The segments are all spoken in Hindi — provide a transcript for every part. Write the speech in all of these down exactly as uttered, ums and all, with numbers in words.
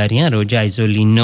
तैयारियां रो जायजो लीनो।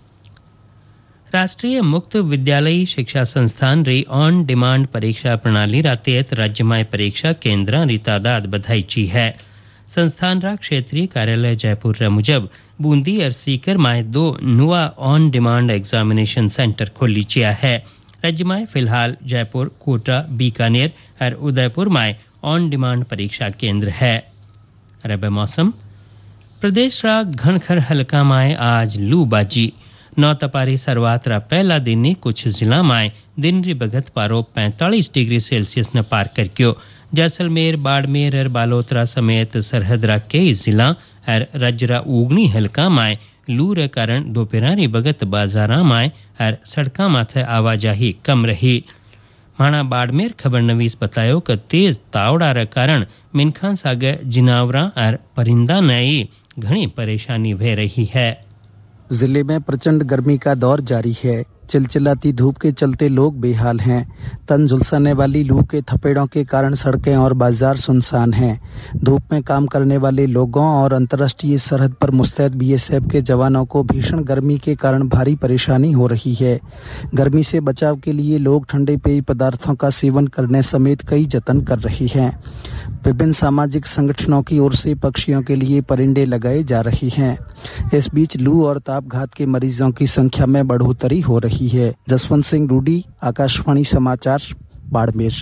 राष्ट्रीय मुक्त विद्यालयी शिक्षा संस्थान री ऑन डिमांड परीक्षा प्रणाली रा तहत राज्य में परीक्षा केंद्र री तादाद बढ़ाई है। संस्थान रा क्षेत्रीय कार्यालय जयपुर रा मुजब बूंदी और सीकर में दो नुआ ऑन डिमांड एग्जामिनेशन सेंटर खोली चिया है। राज्य में फिलहाल जयपुर, कोटा, बीकानेर और उदयपुर में ऑन डिमांड परीक्षा केंद्र है। रब मौसम प्रदेश रा घनखर हल्का में आज लू बाजी। नौ तपारी शुरुआत रा पहला दिन ने कुछ जिला में दिन री बगत पारो पैंतालीस डिग्री सेल्सियस न पार करक्यो। जैसलमेर, बाड़मेर और बालोतरा समेत सरहद रा कई जिला और राज्य रा उगनी हल्का में लू रे कारण दोपहर बगत बाजारा में और सड़का माथे आवाजाही कम रही। माणा बाड़मेर खबर नवीस बतायो कि तेज तावड़ा रे कारण मिनखा सागे जिनावरा और परिंदा नई घनी परेशानी वे रही है। जिले में प्रचंड गर्मी का दौर जारी है। चिलचिलाती धूप के चलते लोग बेहाल हैं। तन झुलसाने वाली लू के थपेड़ों के कारण सड़कें और बाजार सुनसान हैं। धूप में काम करने वाले लोगों और अंतर्राष्ट्रीय सरहद पर मुस्तैद बीएसएफ के जवानों को भीषण गर्मी के कारण भारी परेशानी हो रही है। गर्मी से बचाव के लिए लोग ठंडे पेय पदार्थों का सेवन करने समेत कई जतन कर रही हैं। विभिन्न सामाजिक संगठनों की ओर से पक्षियों के लिए परिंदे लगाए जा रही हैं। इस बीच लू और तापघात के मरीजों की संख्या में बढ़ोतरी हो रही है। जसवंत सिंह रूडी, आकाशवाणी समाचार, बाड़मेर।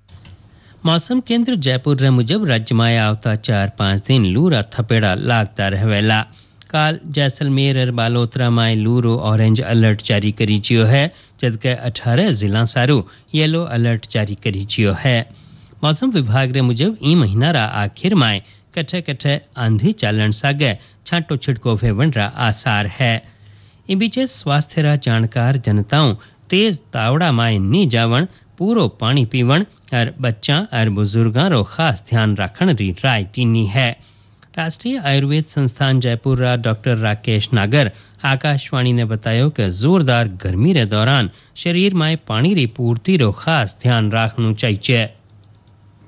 मौसम केंद्र जयपुर रे मुजब राज्य में आवता चार पांच दिन लू रा थपेड़ा लागता रहेला। काल जैसलमेर और बालोतरा में लू रो ऑरेंज अलर्ट जारी करी चियो है, जबकि अठारह जिला सारू येलो अलर्ट जारी करी चियो है। मौसम विभाग रे मुजब ई महीना रा आखिर में कठे कठे आंधी चालन सागे छांटो छिड़को वेवन रा आसार है। इ बीचे स्वास्थ्य रा जानकार जनताओं तेज तावड़ा में नी जावण, पूरो पानी पीवण और बच्चा और बुजुर्गां रो खास ध्यान रखण री राय दीनी है। राष्ट्रीय आयुर्वेद संस्थान जयपुर रा डॉक्टर राकेश नागर आकाशवाणी ने बतायो कि जोरदार गर्मी रे दौरान शरीर में पानी री पूर्ति रो खास ध्यान रखणु चाहिए।